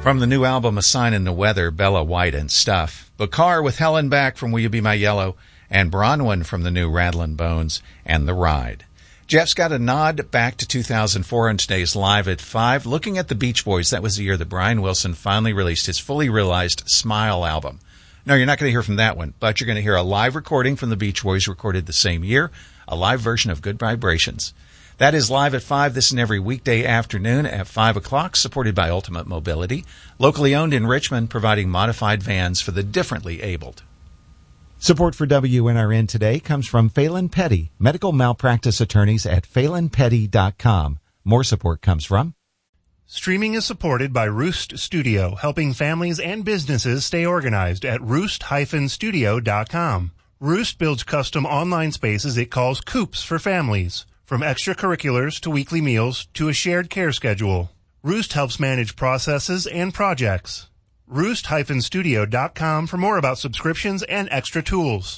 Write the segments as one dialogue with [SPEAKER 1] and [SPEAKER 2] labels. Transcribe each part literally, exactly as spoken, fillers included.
[SPEAKER 1] From the new album A Sign in the Weather, Bella White and Stuff. Bakar with Helen Back from Will You Be My Yellow, and Bronwyn from the new Rattlin' Bones and The Ride. Jeff's got a nod back to two thousand four on today's Live at five. Looking at the Beach Boys, that was the year that Brian Wilson finally released his fully realized Smile album. No, you're not going to hear from that one, but you're going to hear a live recording from the Beach Boys recorded the same year, a live version of Good Vibrations. That is Live at five. This is every weekday afternoon at five o'clock, supported by Ultimate Mobility, locally owned in Richmond, providing modified vans for the differently abled.
[SPEAKER 2] Support for W N R N today comes from Phelan Petty, medical malpractice attorneys at phelan petty dot com. More support comes from...
[SPEAKER 3] Streaming is supported by Roost Studio, helping families and businesses stay organized at roost dash studio dot com. Roost builds custom online spaces it calls Coops for families. From extracurriculars to weekly meals to a shared care schedule, Roost helps manage processes and projects. roost dash studio dot com for more about subscriptions and extra tools.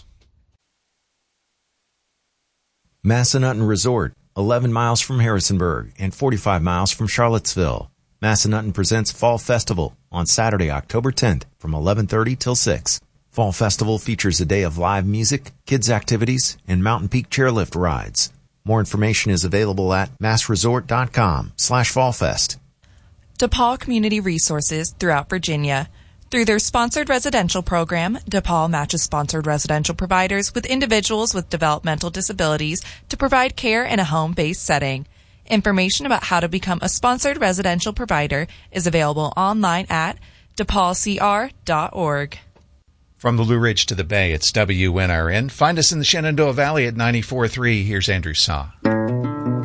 [SPEAKER 4] Massanutten Resort, eleven miles from Harrisonburg and forty-five miles from Charlottesville. Massanutten presents Fall Festival on Saturday, October tenth from eleven thirty till six. Fall Festival features a day of live music, kids activities, and Mountain Peak chairlift rides. More information is available at massresort.com slash fallfest.
[SPEAKER 5] DePaul Community Resources throughout Virginia. Through their sponsored residential program, DePaul matches sponsored residential providers with individuals with developmental disabilities to provide care in a home-based setting. Information about how to become a sponsored residential provider is available online at de paul c r dot org.
[SPEAKER 1] From the Blue Ridge to the Bay, it's W N R N. Find us in the Shenandoah Valley at ninety-four point three. Here's Andrew Saw.